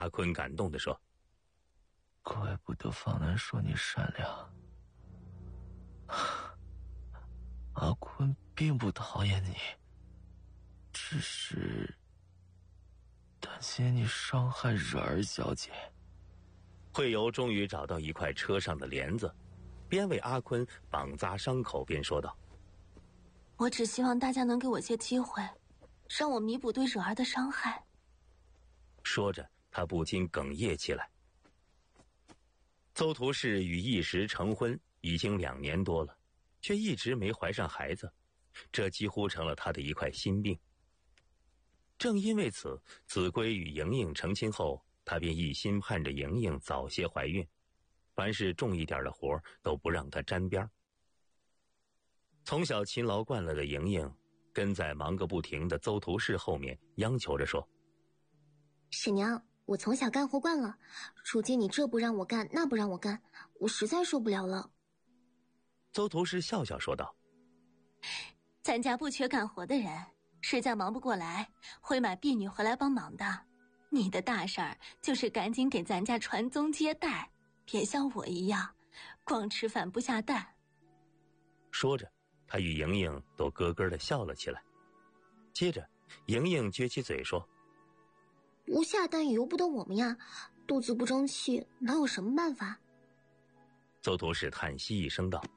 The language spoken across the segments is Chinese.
阿坤感动地说： 怪不得方南说你善良，阿坤并不讨厌你，只是担心你伤害惹儿小姐。 惠游终于找到一块车上的帘子，边为阿坤绑扎伤口边说道： 我只希望大家能给我些机会，让我弥补对惹儿的伤害。 说着他不禁哽咽起来。邹图氏与一时成婚已经2年多了，却一直没怀上孩子，这几乎成了他的一块心病。正因为此，子规与莹莹成亲后，他便一心盼着莹莹早些怀孕，凡是重一点的活都不让她沾边。从小勤劳惯了的莹莹跟在忙个不停的邹图氏后面央求着说： 婶娘，我从小干活惯了，如今你这不让我干那不让我干，我实在受不了了。 邹图氏笑笑说道： 咱家不缺干活的人，实在忙不过来会买婢女回来帮忙的。你的大事儿就是赶紧给咱家传宗接代，别像我一样光吃饭不下蛋。 说着他与莹莹都咯咯地笑了起来。接着莹莹撅起嘴说： 不下蛋也由不得我们呀，肚子不争气哪有什么办法。 邹图氏叹息一声道：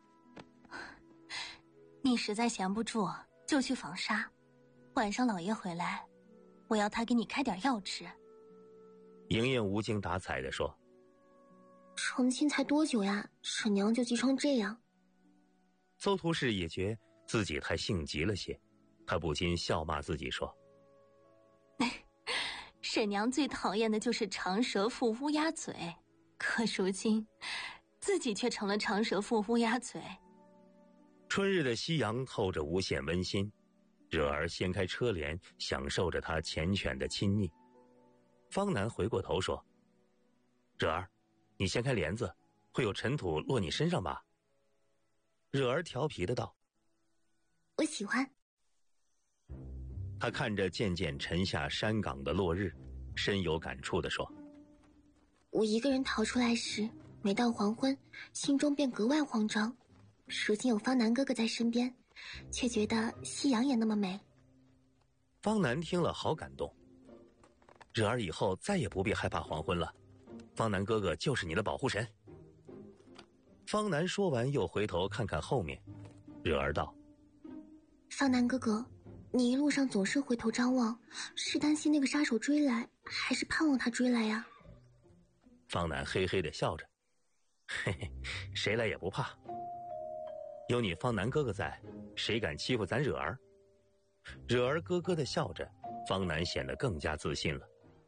你实在闲不住就去纺纱，晚上老爷回来，我要他给你开点药吃。 莹莹无精打采地说： 成亲才多久呀，婶娘就急成这样。 邹图氏也觉自己太性急了些，他不禁笑骂自己说： 婶娘最讨厌的就是长舌妇乌鸦嘴，可如今自己却成了长舌妇乌鸦嘴。 春日的夕阳透着无限温馨，惹儿掀开车帘，享受着他缱绻的亲昵。方南回过头说：惹儿，你掀开帘子，会有尘土落你身上吧？惹儿调皮的道： 我喜欢。 他看着渐渐沉下山岗的落日，深有感触地说： 我一个人逃出来时，每到黄昏心中便格外慌张，如今有方南哥哥在身边，却觉得夕阳也那么美。 方南听了好感动，惹儿以后再也不必害怕黄昏了，方南哥哥就是你的保护神。方南说完又回头看看后面，惹儿道： 方南哥哥，你一路上总是回头张望，是担心那个杀手追来，还是盼望他追来呀？ 方南嘿嘿地笑着：嘿嘿，谁来也不怕，有你方南哥哥在，谁敢欺负咱惹儿？惹儿咯咯地笑着，方南显得更加自信了。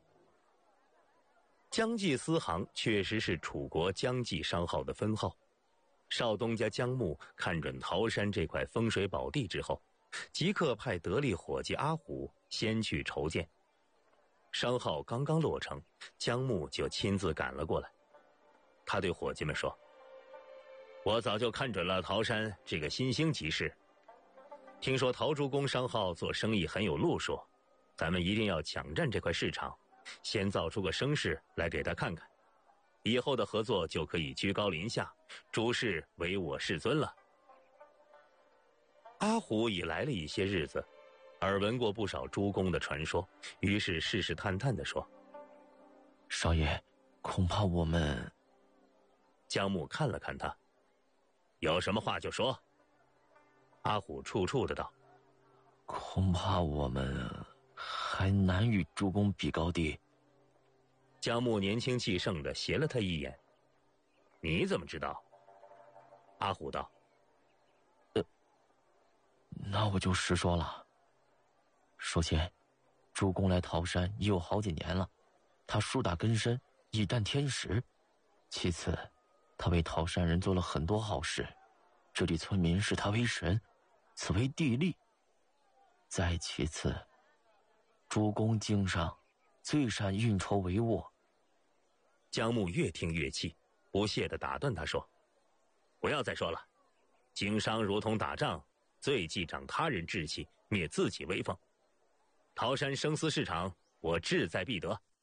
江记私行确实是楚国江记商号的分号，少东家江木看准桃山这块风水宝地之后，即刻派得力伙计阿虎先去筹建。商号刚刚落成，江木就亲自赶了过来。他对伙计们说：我早就看准了桃山这个新兴集市，听说陶朱公商号做生意很有路数，咱们一定要抢占这块市场，先造出个声势来给他看看，以后的合作就可以居高临下，诸事唯我是尊了。阿虎已来了一些日子，耳闻过不少诸公的传说，于是试试探探地说： 少爷，恐怕我们…… 江木看了看他，有什么话就说。阿虎处处的道： 恐怕我们还难与诸公比高低。 江木年轻气盛的斜了他一眼：你怎么知道？阿虎道： 那我就实说了。首先，诸公来桃山已有好几年了，他树大根深，以担天时。其次，他为桃山人做了很多好事，这里村民视他为神，此为地利。再其次，诸公经商最善运筹帷幄。 江木越听越气，不屑地打断他说：不要再说了，经商如同打仗，最忌长他人志气，灭自己威风。桃山生丝市场，我志在必得，